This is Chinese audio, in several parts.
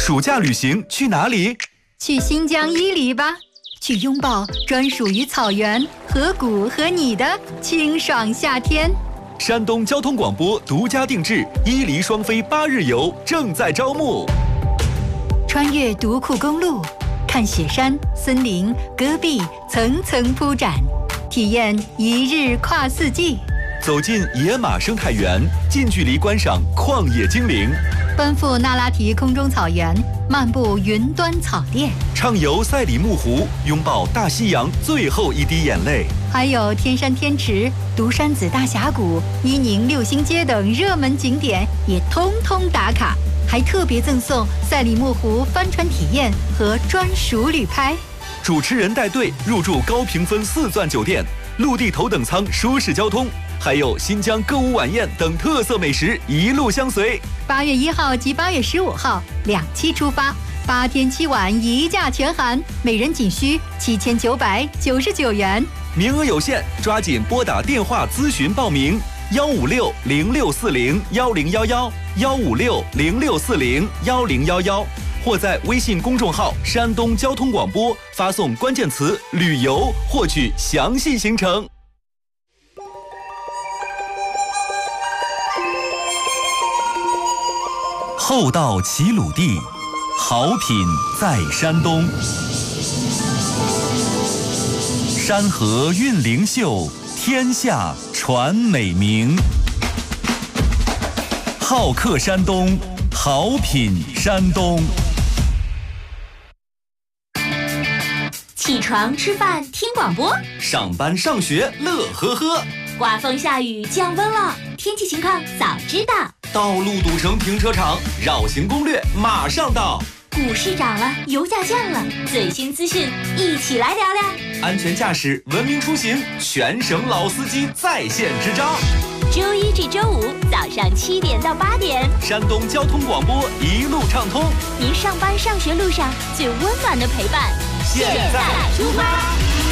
暑假旅行去哪里？ 去新疆伊犁吧，去拥抱专属于草原、河谷和你的清爽夏天。 山东交通广播独家定制伊犁双飞8日游正在招募。 穿越独库公路，看雪山、森林、戈壁层层铺展，体验一日跨四季。 走进野马生态园，近距离观赏旷野精灵。 奔赴那拉提空中草原，漫步云端草甸， 畅游赛里木湖，拥抱大西洋最后一滴眼泪。 还有天山天池、独山子大峡谷、伊宁六星街等热门景点也通通打卡，还特别赠送赛里木湖帆船体验和专属旅拍。 主持人带队入住高评分4钻酒店，陆地头等舱舒适交通，还有新疆歌舞晚宴等特色美食一路相随。 8月1号及8月15号2期出发，8天7晚一价全含，每人仅需7999元， 名额有限，抓紧拨打电话咨询报名：15606401011，15606401011，或在微信公众号山东交通广播发送关键词旅游获取详细行程。厚道齐鲁地，好品在山东。山河韵灵秀，天下传美名。好客山东，好品山东。 起床吃饭听广播， 上班上学乐呵呵。 刮风下雨降温了，天气情况早知道。 道路堵成停车场，绕行攻略马上到。 股市涨了，油价降了，最新资讯一起来聊聊。 安全驾驶，文明出行，全省老司机在线支招。 周1至周5早上7点到8点， 山东交通广播一路畅通， 您上班上学路上最温暖的陪伴。 现在出发。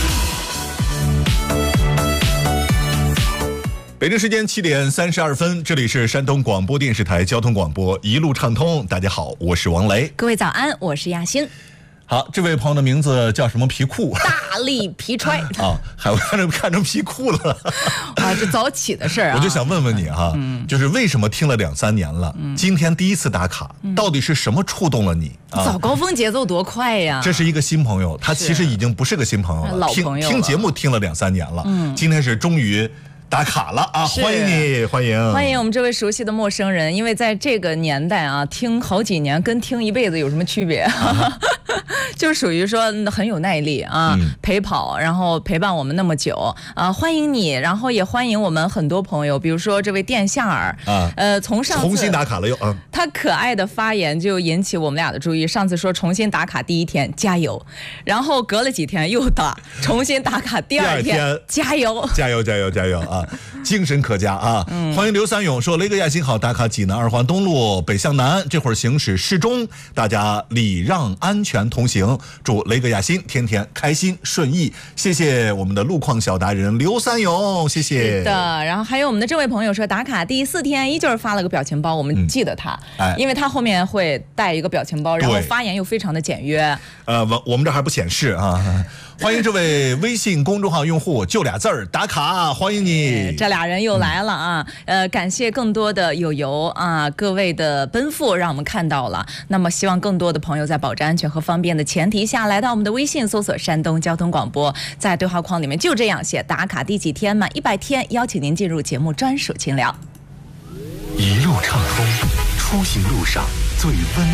北京时间7点32分，这里是山东广播电视台交通广播一路畅通。大家好，我是王雷。 各位早安，我是亚欣。 好，这位朋友的名字叫什么？皮裤， 大力皮揣啊，还看成皮裤了啊，这早起的事儿啊。 我就想问问你哈，就是为什么听了2、3年了，今天第一次打卡，到底是什么触动了你？ 早高峰节奏多快呀！ 这是一个新朋友，他其实已经不是个新朋友了， 老朋友了， 听节目听了2、3年了，今天是终于打卡了啊！欢迎你，欢迎我们这位熟悉的陌生人。因为在这个年代啊，听好几年跟听一辈子有什么区别？就属于说很有耐力啊，陪跑，然后陪伴我们那么久啊，欢迎你，然后也欢迎我们很多朋友，比如说这位店夏尔啊，从上次重新打卡了又啊， 他可爱的发言就引起我们俩的注意。上次说重新打卡第1天加油，然后隔了几天又重新打卡第2天加油， 加油加油加油啊！精神可嘉啊！欢迎刘三勇说，雷哥亚欣好，打卡济南2环东路北向南，这会儿行驶适中，大家礼让安全同行，祝雷哥亚欣天天开心顺意。谢谢我们的路况小达人刘三勇，谢谢。 是的，然后还有我们的这位朋友说，打卡第4天依旧是发了个表情包，我们记得他，因为他后面会带一个表情包，然后发言又非常的简约。 我们这还不显示啊。欢迎这位微信公众号用户，就俩字儿打卡，欢迎你。 这俩人又来了啊！感谢更多的友啊，各位的奔赴让我们看到了。那么希望更多的朋友在保证安全和方便的前提下，来到我们的微信搜索山东交通广播，在对话框里面就这样写打卡第几天，满100天，邀请您进入节目专属群聊。 一路畅通，出行路上最温